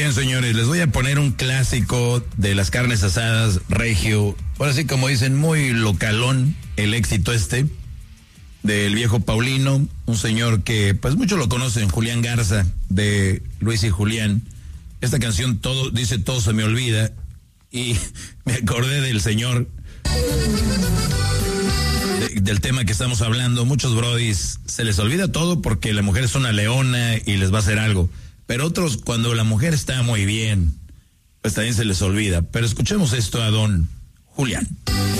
Bien, señores, les voy a poner un clásico de las carnes asadas regio. Ahora sí, como dicen, muy localón el éxito del viejo Paulino, un señor que pues muchos lo conocen, Julián Garza, de Luis y Julián. Esta canción todo se me olvida, y me acordé del señor, del tema que estamos hablando. Muchos brodis se les olvida todo porque la mujer es una leona y les va a hacer algo, pero otros, cuando la mujer está muy bien, pues también se les olvida. Pero escuchemos esto a don Julián.